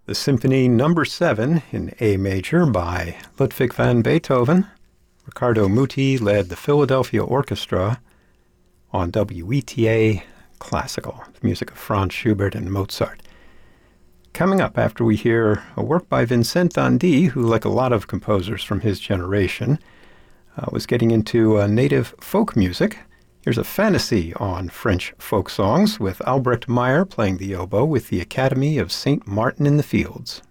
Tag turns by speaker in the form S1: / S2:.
S1: The Symphony Number 7 in A major by Ludwig van Beethoven. Riccardo Muti led the Philadelphia Orchestra on WETA Classical, the music of Franz Schubert and Mozart. Coming up after we hear a work by Vincent d'Indy, who, like a lot of composers from his generation, was getting into native folk music. Here's a fantasy on French folk songs with Albrecht Meyer playing the oboe with the Academy of St. Martin in the Fields.